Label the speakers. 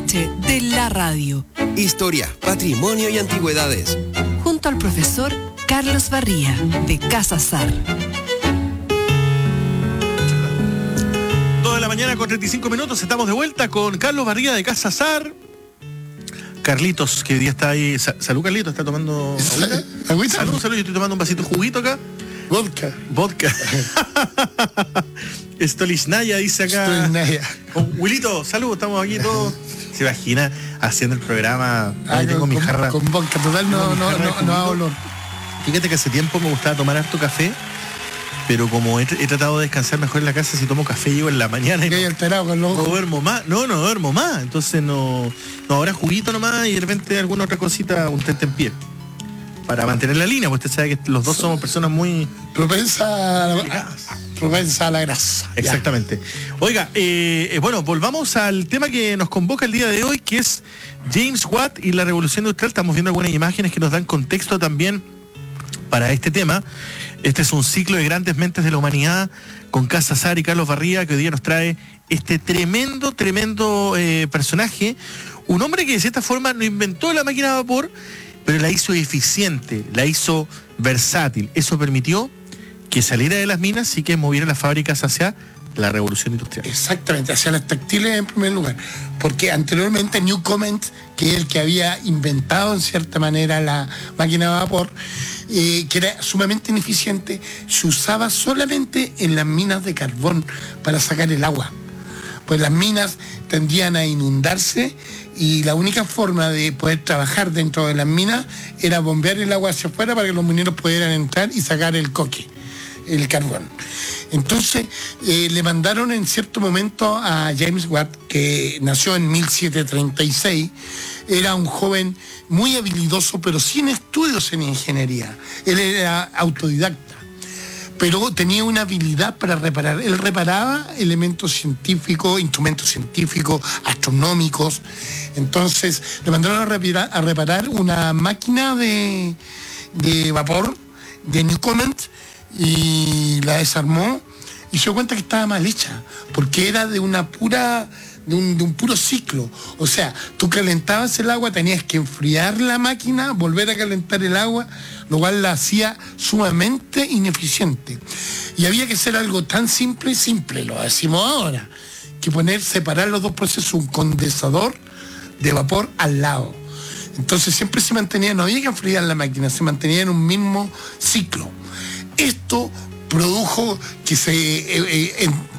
Speaker 1: noche de la radio.
Speaker 2: Historia, patrimonio y antigüedades.
Speaker 1: Junto al profesor Carlos Barría, de Casa Sar.
Speaker 3: 2 de la mañana con 35 minutos. Estamos de vuelta con Carlos Barría, de Casa Sar. Carlitos, que hoy día está ahí. Salud, Carlitos, ¿está tomando agüita? Salud, yo estoy tomando un vasito de juguito acá. Vodka. Stolichnaya dice acá.
Speaker 4: Stolichnaya.
Speaker 3: Wilito, salud, estamos aquí todos. Se imagina haciendo el programa. Ahí tengo mi jarra.
Speaker 4: Con vodka total no da olor.
Speaker 3: Fíjate que hace tiempo me gustaba tomar harto café, pero como he tratado de descansar mejor en la casa, si tomo café llego en la mañana y
Speaker 4: no alterado con los ojos.
Speaker 3: No duermo más. No duermo más. Entonces no, ahora juguito nomás y de repente alguna otra cosita, un tentempié. Para mantener la línea, porque usted sabe que los dos somos personas muy
Speaker 4: propensa a la grasa.
Speaker 3: Exactamente. Ya. Oiga, bueno, volvamos al tema que nos convoca el día de hoy, que es James Watt y la revolución industrial. Estamos viendo algunas imágenes que nos dan contexto también para este tema. Este es un ciclo de grandes mentes de la humanidad con Casa Sar y Carlos Barría, que hoy día nos trae este tremendo personaje. Un hombre que de cierta forma no inventó la máquina de vapor, pero la hizo eficiente, la hizo versátil. Eso permitió que saliera de las minas y que moviera las fábricas hacia la revolución industrial.
Speaker 4: Exactamente, hacia las textiles en primer lugar. Porque anteriormente Newcomen, que es el que había inventado en cierta manera la máquina de vapor, que era sumamente ineficiente, se usaba solamente en las minas de carbón para sacar el agua. Pues las minas tendían a inundarse y la única forma de poder trabajar dentro de las minas era bombear el agua hacia afuera para que los mineros pudieran entrar y sacar el coque, el carbón. Entonces le mandaron en cierto momento a James Watt, que nació en 1736, era un joven muy habilidoso pero sin estudios en ingeniería. Él era autodidacta, pero tenía una habilidad para reparar. Él reparaba elementos científicos, instrumentos científicos, astronómicos. Entonces le mandaron a reparar una máquina de vapor de Newcomen y la desarmó y se dio cuenta que estaba mal hecha, porque era de un puro ciclo. O sea, tú calentabas el agua, tenías que enfriar la máquina, volver a calentar el agua, lo cual la hacía sumamente ineficiente. Y había que hacer algo tan simple, lo decimos ahora, que separar los dos procesos, un condensador de vapor al lado. Entonces siempre se mantenía, no había que enfriar la máquina, se mantenía en un mismo ciclo. Esto produjo que